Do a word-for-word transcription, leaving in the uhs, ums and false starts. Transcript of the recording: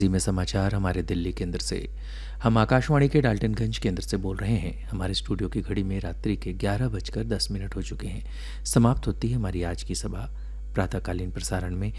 जी में समाचार हमारे दिल्ली केंद्र से। हम आकाशवाणी के डाल्टनगंज केंद्र से बोल रहे हैं। हमारे स्टूडियो की घड़ी में रात्रि के ग्यारह बजकर दस मिनट हो चुके हैं। समाप्त होती है हमारी आज की सभा। प्रातःकालीन प्रसारण में